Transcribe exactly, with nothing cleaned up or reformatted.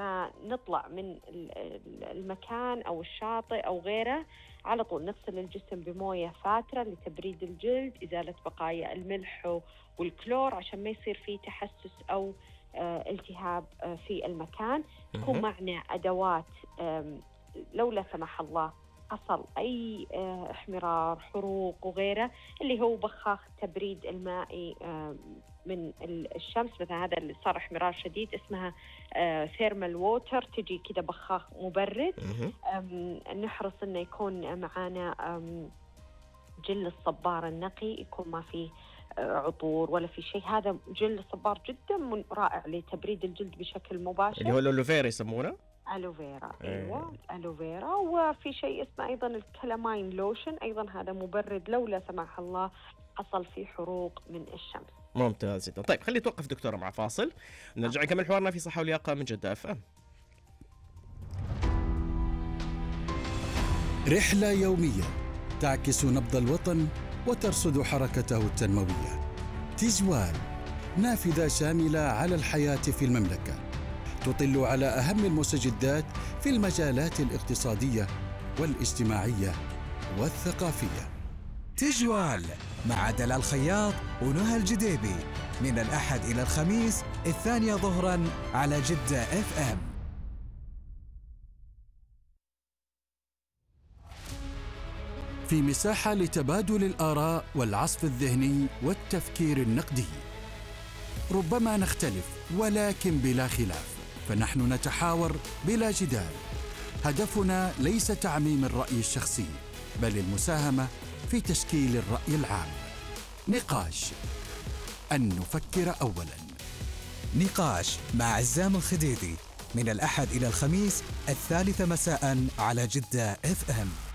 ما نطلع من المكان أو الشاطئ أو غيره على طول نغسل الجسم بموية فاترة لتبريد الجلد، إزالة بقايا الملح والكلور عشان ما يصير فيه تحسس أو آه التهاب آه في المكان. يكون معنا أدوات لو لا سمح الله حصل أي آه احمرار، حروق وغيره، اللي هو بخاخ تبريد المائي آه من الشمس. مثلا هذا اللي صار احمرار شديد اسمها ثيرمال ووتر، تجي كده بخاخ مبرد. نحرص انه يكون معانا جل الصبار النقي، يكون ما فيه عطور ولا في شيء. هذا جل الصبار جدا رائع لتبريد الجلد بشكل مباشر، اللي هو الألوفيرا يسمونه ألوفيرا. أيوة ألوفيرا. وفي شيء اسمه أيضا الكلامين لوشن، أيضا هذا مبرد لو لا سمح الله حصل فيه حروق من الشمس. ممتاز جدا. طيب خلي توقف دكتورة مع فاصل، نرجع نكمل حوارنا في صحة ولياقة من جدة اف ام. رحلة يومية تعكس نبض الوطن وترصد حركته التنموية. تجوال، نافذة شاملة على الحياة في المملكة، تطل على أهم المستجدات في المجالات الاقتصادية والاجتماعية والثقافية. تجوال مع دلال خياط ونهى الجديبي من الأحد إلى الخميس الثانية ظهراً على جدة اف ام. في مساحة لتبادل الآراء والعصف الذهني والتفكير النقدي. ربما نختلف ولكن بلا خلاف، فنحن نتحاور بلا جدال. هدفنا ليس تعميم الرأي الشخصي، بل المساهمة في تشكيل الرأي العام. نقاش، أن نفكر أولاً. نقاش مع عزام الخديدي من الأحد إلى الخميس الثالثة مساءً على جدة اف ام.